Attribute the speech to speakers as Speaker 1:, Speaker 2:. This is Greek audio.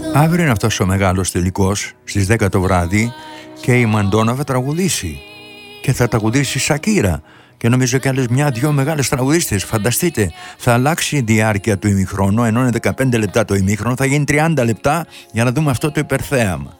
Speaker 1: Αύριο είναι αυτός ο μεγάλος τελικός στις 10 το βράδυ και η Μαντόνα θα τραγουδήσει και θα τραγουδήσει Σακύρα και νομίζω και άλλες μια-δυο μεγάλες τραγουδίστες. Φανταστείτε, θα αλλάξει η διάρκεια του ημιχρόνου, ενώ είναι 15 λεπτά το ημίχρονο, θα γίνει 30 λεπτά για να δούμε αυτό το υπερθέαμα.